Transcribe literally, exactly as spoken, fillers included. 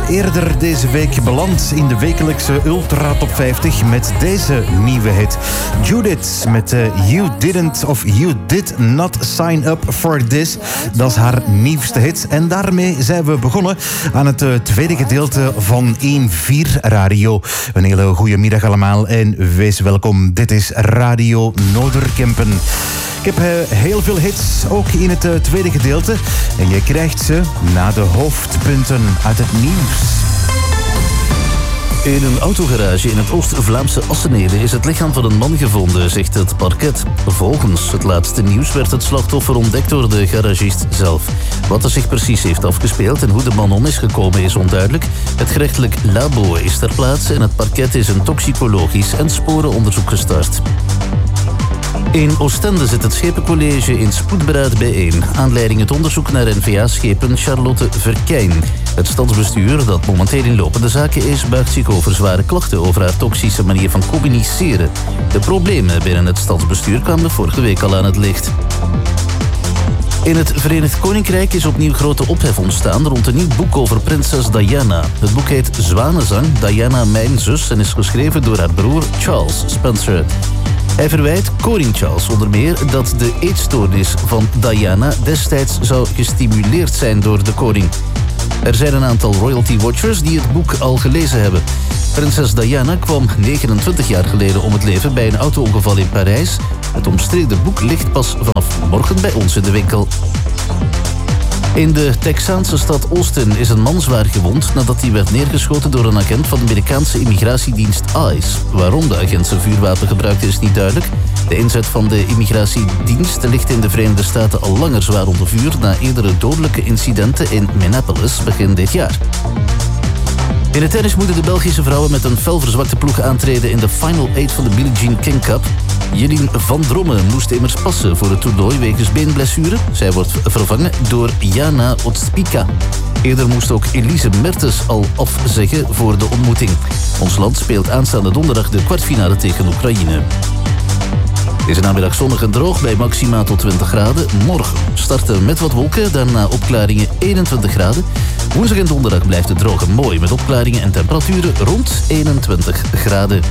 eerder deze week beland in de wekelijkse Ultra Top vijftig met deze nieuwe hit. Judith met uh, You Didn't of You Did Not Sign Up For This. Dat is haar nieuwste hit. En daarmee zijn we begonnen aan het uh, tweede gedeelte van één vier Radio. Een hele goede middag allemaal en wees welkom. Dit is Radio Noorderkempen. Ik heb uh, heel veel hits, ook in het uh, tweede gedeelte. En je krijgt ze na de hoofdpunten uit het nieuws. In een autogarage in het Oost-Vlaamse Assenede is het lichaam van een man gevonden, zegt het parket. Volgens het laatste nieuws werd het slachtoffer ontdekt door de garagist zelf. Wat er zich precies heeft afgespeeld en hoe de man om is gekomen is onduidelijk. Het gerechtelijk labo is ter plaatse en het parket is een toxicologisch en sporenonderzoek gestart. In Oostende zit het Schepencollege in spoedberaad bijeen. Aanleiding het onderzoek naar N V A-schepen Charlotte Verkijn. Het stadsbestuur, dat momenteel in lopende zaken is, buigt zich over zware klachten over haar toxische manier van communiceren. De problemen binnen het stadsbestuur kwamen vorige week al aan het licht. In het Verenigd Koninkrijk is opnieuw grote ophef ontstaan rond een nieuw boek over prinses Diana. Het boek heet Zwanenzang, Diana mijn zus en is geschreven door haar broer Charles Spencer. Hij verwijt koning Charles onder meer dat de eetstoornis van Diana destijds zou gestimuleerd zijn door de koning. Er zijn een aantal royalty watchers die het boek al gelezen hebben. Prinses Diana kwam negenentwintig jaar geleden om het leven bij een auto-ongeval in Parijs. Het omstreden boek ligt pas vanaf morgen bij ons in de winkel. In de Texaanse stad Austin is een man zwaar gewond nadat hij werd neergeschoten door een agent van de Amerikaanse immigratiedienst ICE. Waarom de agent zijn vuurwapen gebruikte is niet duidelijk. De inzet van de immigratiedienst ligt in de Verenigde Staten al langer zwaar onder vuur na eerdere dodelijke incidenten in Minneapolis begin dit jaar. In het tennis moeten de Belgische vrouwen met een fel verzwakte ploeg aantreden in de Final Eight van de Billie Jean King Cup. Jelien van Drommen moest immers passen voor het toernooi wegens beenblessure. Zij wordt vervangen door Jana Otspika. Eerder moest ook Elise Mertens al afzeggen voor de ontmoeting. Ons land speelt aanstaande donderdag de kwartfinale tegen Oekraïne. Deze namiddag zonnig en droog bij maxima tot twintig graden. Morgen starten met wat wolken, daarna opklaringen eenentwintig graden. Woensdag en donderdag blijft het droog en mooi met opklaringen en temperaturen rond eenentwintig graden.